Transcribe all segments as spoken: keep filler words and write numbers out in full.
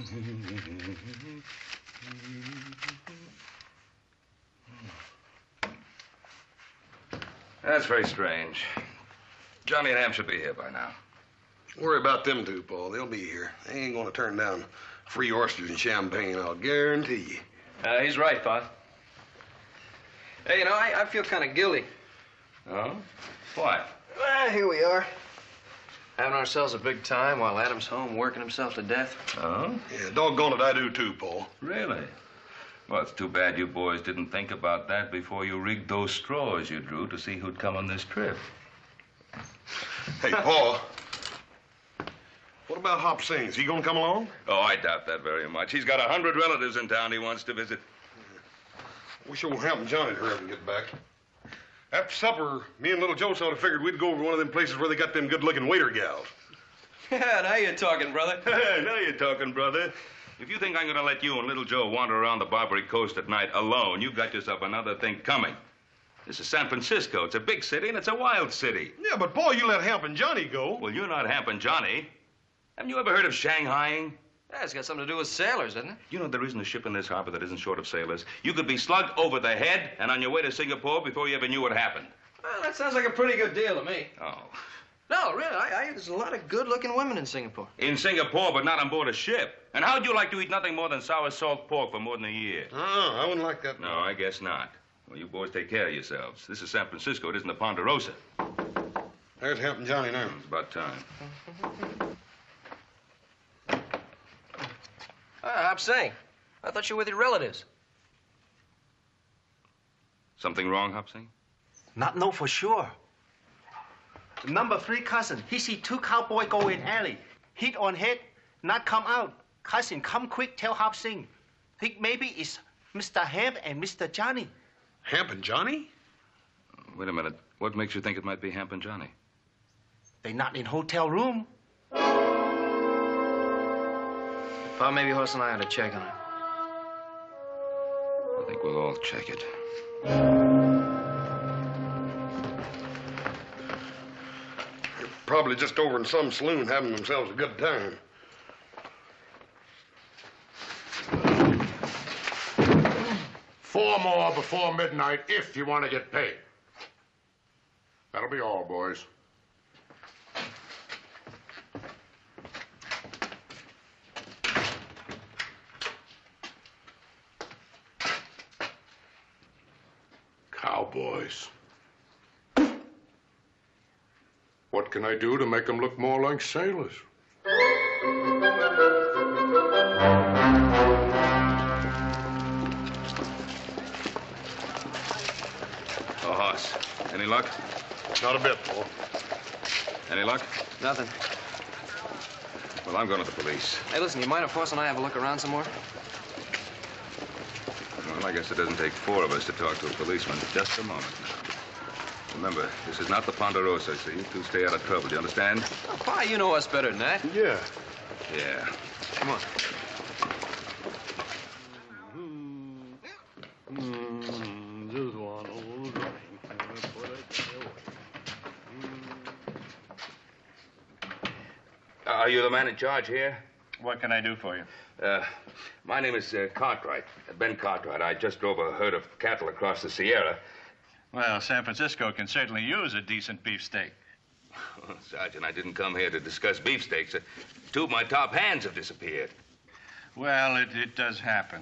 That's very strange. Johnny and Ham should be here by now. Worry about them two, Paul. They'll be here. They ain't gonna turn down free oysters and champagne, I'll guarantee you. Uh, he's right, Pa. Hey, you know, I, I feel kind of guilty. Oh? Why? Well, here we are. Having ourselves a big time while Adam's home working himself to death. Oh? Yeah, doggone it, I do too, Paul. Really? Well, it's too bad you boys didn't think about that before you rigged those straws you drew to see who'd come on this trip. Hey, Paul. What about Hop Sing? Is he gonna come along? Oh, I doubt that very much. He's got a hundred relatives in town he wants to visit. Wish old Hamp and Johnny'd hurry up and get back. After supper, me and little Joe sort of figured we'd go over to one of them places where they got them good-looking waiter gals. Yeah, now you're talking, brother. Now you're talking, brother. If you think I'm going to let you and little Joe wander around the Barbary Coast at night alone, you've got yourself another thing coming. This is San Francisco. It's a big city, and it's a wild city. Yeah, but, Paul, you let Hamp and Johnny go. Well, you're not Hamp and Johnny. Haven't you ever heard of Shanghaiing? Yeah, it's got something to do with sailors, doesn't it? You know there isn't a ship in this harbor that isn't short of sailors. You could be slugged over the head and on your way to Singapore before you ever knew what happened. Well, that sounds like a pretty good deal to me. Oh. No, really, I, I, there's a lot of good-looking women in Singapore. In Singapore, but not on board a ship. And how'd you like to eat nothing more than sour salt pork for more than a year? Oh, I wouldn't like that. No, I guess not. Well, you boys take care of yourselves. This is San Francisco. It isn't the Ponderosa. There's Hamp and Johnny now. It's about time. Ah, I'm saying, I thought you were with your relatives. Something wrong, Hopsing? Not know for sure. The number three cousin, he see two cowboy go in alley. Hit on head, not come out. Cousin, come quick, tell Hop Sing. Think maybe it's Mister Hamp and Mister Johnny. Hamp and Johnny? Wait a minute. What makes you think it might be Hamp and Johnny? They not in hotel room. Pa, maybe Horse and I ought to check on it. I think we'll all check it. They're probably just over in some saloon having themselves a good time. Four more before midnight if you want to get paid. That'll be all, boys. Cowboys. What can I do to make them look more like sailors? Oh, Hoss. Any luck? Not a bit, Paul. Any luck? Nothing. Well, I'm going to the police. Hey, listen, you mind if Horse and I have a look around some more? Well, I guess it doesn't take four of us to talk to a policeman. Just a moment. Remember, this is not the Ponderosa, so you two stay out of trouble. Do you understand? Oh, Pa, you know us better than that. Yeah. Yeah. Come on. Just one old drink. Are you the man in charge here? What can I do for you? Uh, my name is uh, Cartwright, uh, Ben Cartwright. I just drove a herd of cattle across the Sierra. Well, San Francisco can certainly use a decent beefsteak. Oh, Sergeant, I didn't come here to discuss beefsteaks. Uh, two of my top hands have disappeared. Well, it, it does happen.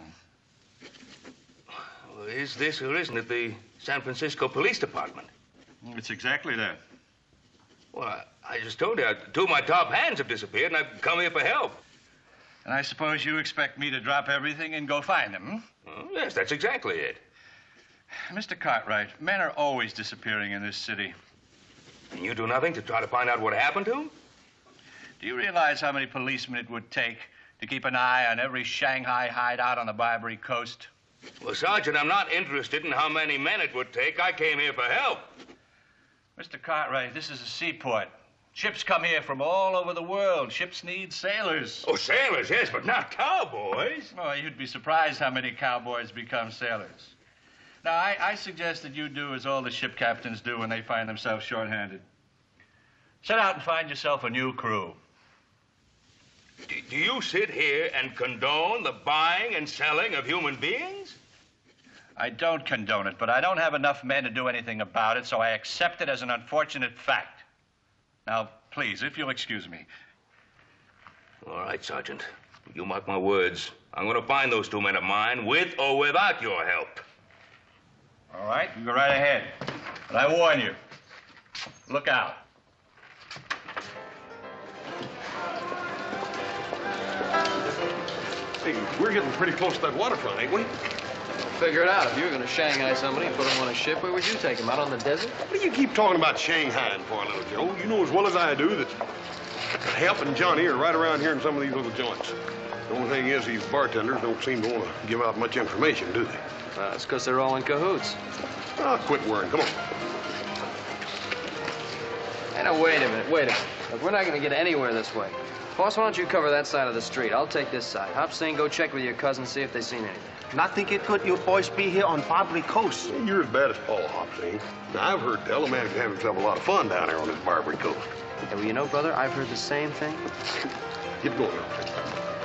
Well, is this or isn't it the San Francisco Police Department? It's exactly that. Well, I, I just told you, uh, two of my top hands have disappeared, and I've come here for help. And I suppose you expect me to drop everything and go find them, hmm? Oh, yes, that's exactly it. Mister Cartwright, men are always disappearing in this city. And you do nothing to try to find out what happened to them? Do you realize how many policemen it would take to keep an eye on every Shanghai hideout on the Barbary Coast? Well, Sergeant, I'm not interested in how many men it would take. I came here for help. Mister Cartwright, this is a seaport. Ships come here from all over the world. Ships need sailors. Oh, sailors, yes, but not cowboys. Oh, you'd be surprised how many cowboys become sailors. Now, I, I suggest that you do as all the ship captains do when they find themselves short-handed. Set out and find yourself a new crew. Do, do you sit here and condone the buying and selling of human beings? I don't condone it, but I don't have enough men to do anything about it, so I accept it as an unfortunate fact. Now, please, if you'll excuse me. All right, Sergeant. You mark my words. I'm going to find those two men of mine, with or without your help. All right, you go right ahead. But I warn you, look out. Hey, we're getting pretty close to that waterfront, ain't we? Figure it out. If you were going to Shanghai somebody and put them on a ship, where would you take them? Out on the desert? What do you keep talking about Shanghai for, little Joe? You know as well as I do that Hap and Johnny are right around here in some of these little joints. The only thing is these bartenders don't seem to want to give out much information, do they? Uh, it's because they're all in cahoots. Oh, quit worrying. Come on. Hey, now, wait a minute, wait a minute. Look, we're not going to get anywhere this way. Boss, why don't you cover that side of the street? I'll take this side. Hop Sing, go check with your cousin, see if they've seen anything. Nothing it could you boys be here on Barbary Coast. You're as bad as Paul Hopsing. Now, I've heard tell a man can have himself a lot of fun down there on this Barbary Coast. Hey, well, you know, brother, I've heard the same thing. Get going now.